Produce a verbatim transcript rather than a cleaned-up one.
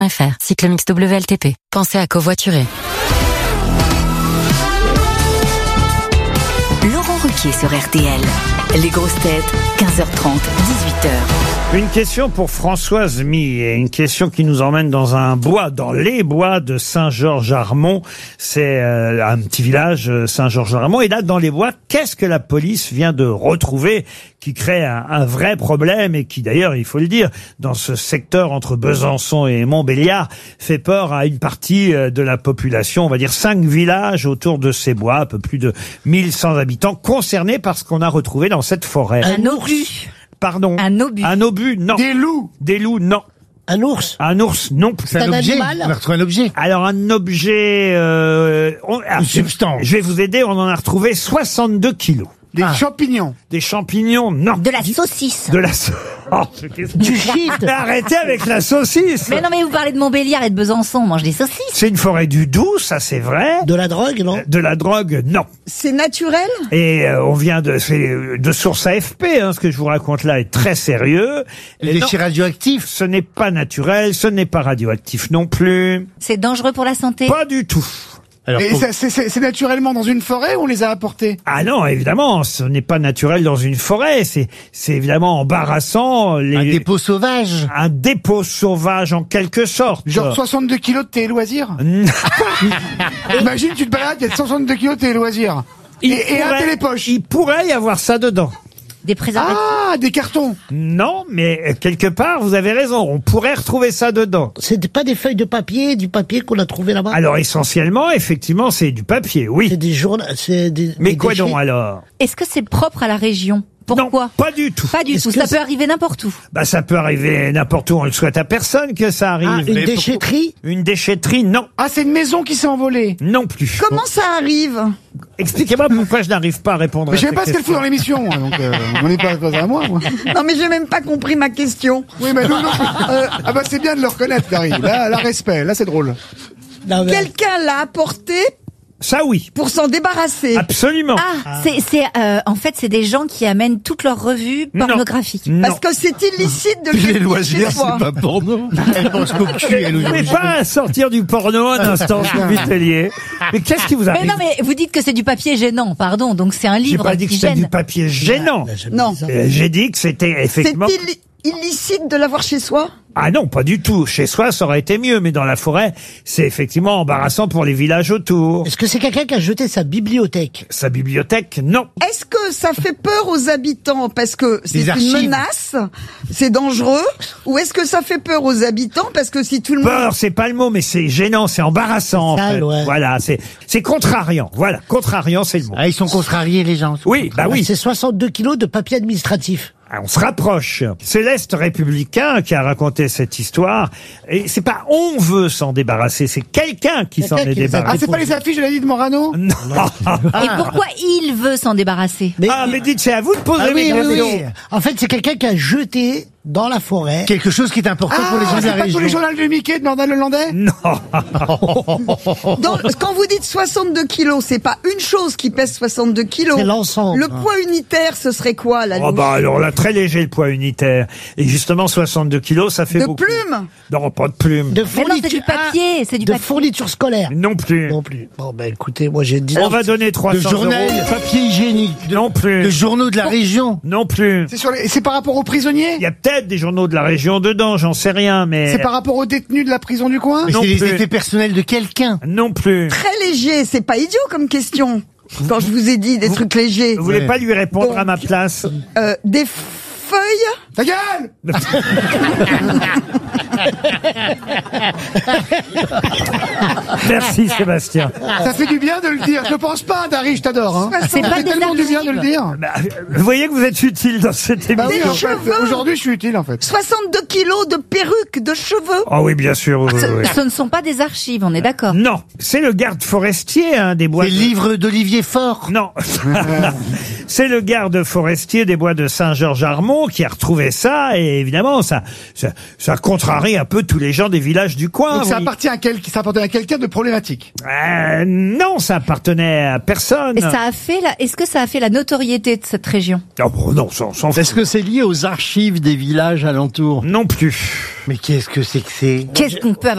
F R. Cyclomix W L T P. Pensez à covoiturer. Laurent Ruquier sur R T L. Les grosses têtes, quinze heures trente, dix-huit heures. Une question pour Françoise Mie, et une question qui nous emmène dans un bois, dans les bois de Saint-Georges-Armont. C'est euh, un petit village, Saint-Georges-Armont. Et là, dans les bois, qu'est-ce que la police vient de retrouver qui crée un, un vrai problème et qui, d'ailleurs, il faut le dire, dans ce secteur entre Besançon et Montbéliard, fait peur à une partie de la population. On va dire cinq villages autour de ces bois, un peu plus de mille cent habitants concernés par ce qu'on a retrouvé dans cette forêt. Un obus. Pardon. Un obus. Un obus, non. Des loups. Des loups, non. Un ours. Un ours, non. C'est un, un objet. Animal. On a retrouvé un objet. Alors un objet. Euh, on, Une substance. Je vais vous aider. On en a retrouvé soixante-deux kilos. Des Ah. champignons. Des champignons, non. De la saucisse. De la saucisse. Oh, Du shit. arrêtez avec la saucisse. Mais non, mais vous parlez de Montbéliard et de Besançon, on mange des saucisses. C'est une forêt du Doubs, ça c'est vrai. De la drogue, non? De la drogue, non. C'est naturel? Et euh, on vient de, c'est de source A F P, hein, ce que je vous raconte là est très sérieux. Les déchets radioactifs. Ce n'est pas naturel, ce n'est pas radioactif non plus. C'est dangereux pour la santé. Pas du tout. Alors, Et ça, c'est, c'est, c'est naturellement dans une forêt où on les a apportés? Ah non, évidemment, ce n'est pas naturel dans une forêt. C'est, c'est évidemment embarrassant. Les... Un dépôt sauvage. Un dépôt sauvage en quelque sorte. Genre soixante-deux kilos de tes loisirs. Imagine, tu te balades, il y a soixante-deux kilos de tes loisirs. Il Et, et un pourrait- télépoche. Il pourrait y avoir ça dedans. Des préservatifs. Ah, des cartons. Non, mais euh, quelque part, vous avez raison. On pourrait retrouver ça dedans. C'est pas des feuilles de papier, du papier qu'on a trouvé là-bas? Alors essentiellement, effectivement, c'est du papier, oui. C'est des journaux, c'est des. Mais des quoi déchets. donc alors? Est-ce que c'est propre à la région? Pourquoi? Non, pas du tout. Pas du Est-ce tout. que Ça c'est- peut arriver n'importe où. Bah ça peut arriver n'importe où. On le souhaite à personne que ça arrive. Ah, une Mais déchetterie? Une déchetterie, non. Ah, c'est une maison qui s'est envolée. Non plus. Comment ça arrive? Expliquez-moi pourquoi je n'arrive pas à répondre Mais à je sais cette pas ce qu'elle fout question. dans l'émission, hein, donc euh, on n'est pas pas à moi. moi. Non mais j'ai même pas compris ma question. Oui, mais non, non. Euh, ah bah c'est bien de le reconnaître, Dari. Là, là, respect. Là, c'est drôle. Non, mais- Quelqu'un l'a apporté Ça oui, pour s'en débarrasser. absolument. Ah, c'est, c'est, euh, en fait, c'est des gens qui amènent toutes leurs revues Non. pornographiques. Non. Parce que c'est illicite de le Les laisser loisirs, chez soi. c'est pas porno. Elle pense qu'au cul, elle Vous pouvez pas sortir du porno un instant, Vitelier. Mais qu'est-ce qui vous Mais arrive? non, mais vous dites que c'est du papier gênant, pardon. Donc c'est un J'ai livre pas dit que qui c'était gêne. du papier gênant. Bah, j'aime Non. ça. Euh, J'ai dit que c'était C'est effectivement... illi- illicite de l'avoir chez soi? Ah non, pas du tout. Chez soi, ça aurait été mieux, mais dans la forêt, c'est effectivement embarrassant pour les villages autour. Est-ce que c'est quelqu'un qui a jeté sa bibliothèque? Sa bibliothèque, non. Est-ce que ça fait peur aux habitants parce que c'est Des une archives. menace, c'est dangereux, ou est-ce que ça fait peur aux habitants parce que si tout le monde... Peur, c'est pas le mot, mais c'est gênant, c'est embarrassant, en C'est sale, fait. ouais. Voilà, c'est, c'est contrariant. Voilà, contrariant, c'est le mot. Ah, ils sont contrariés, les gens. Oui, bah oui. C'est soixante-deux kilos de papier administratif. Ah, on se rapproche. C'est l'Est républicain qui a raconté cette histoire. Et c'est pas on veut s'en débarrasser, c'est quelqu'un qui s'en Quelqu'un est qui les a Ah, débarrassé. c'est pas les affiches de la vie de Morano? Non. Et pourquoi il veut s'en débarrasser? Mais, Ah, mais dites, c'est à vous de poser Ah les oui, oui, questions. oui. En fait, c'est quelqu'un qui a jeté dans la forêt. Quelque chose qui est important pour les gens de c'est la pas tous région. Ah, les journaux de Mickey de Nordal Hollandais? Non. Dans- quand vous dites soixante-deux kilos, c'est pas une chose qui pèse soixante-deux kilos. C'est l'ensemble. Le poids unitaire, ce serait quoi, la Oh louche? bah alors là, très léger le poids unitaire. Et justement, soixante-deux kilos, ça fait De beaucoup. plumes? Non, pas de plumes. De Mais non, c'est fourniture, du papier, c'est du de papier. fourniture scolaire. Non plus. Non plus. Bon, ben écoutez, moi j'ai dit. On va donner trois De cents journal, euros. papier hygiénique. Non plus. De journaux de la région. Non plus. C'est sur les- c'est par rapport aux prisonniers? Il y a peut-être des journaux de la région dedans, j'en sais rien, mais... C'est par rapport aux détenus de la prison du coin? Mais Non c'est les plus. effets personnels de quelqu'un. Non plus. Très léger, c'est pas idiot comme question. Quand je vous ai dit des trucs légers. Vous voulez Ouais. pas lui répondre Donc, à ma place? Euh, des feuilles? Ta gueule! Merci Sébastien. Ça fait du bien de le dire. Je pense pas, Dari, je t'adore. Hein. C'est Ça pas fait des tellement du bien de le archives. dire. Bah, vous voyez que vous êtes utile dans cette Bah oui, émission. en fait, cheveux. aujourd'hui, je suis utile, en fait. soixante-deux kilos de perruques, de cheveux? Oh oui, bien sûr. oui, Ce, oui, oui. ce ne sont pas des archives, on est d'accord. Non, c'est le garde forestier hein, des bois. Les de- livres d'Olivier Faure. Non, c'est le garde forestier des bois de Saint-Georges-Armont qui a retrouvé ça et évidemment ça, ça, ça contrarie un peu tous les gens des villages du coin. Donc ça oui. appartient à quel, ça appartient à quelqu'un de problématique. Euh, non, ça appartenait à personne. Et ça a fait la... Est-ce que ça a fait la notoriété de cette région? Oh, bon, non, ça, on s'en fout. Est-ce que c'est lié aux archives des villages alentours? Non plus. Mais qu'est-ce que c'est que c'est? Qu'est-ce qu'on peut avoir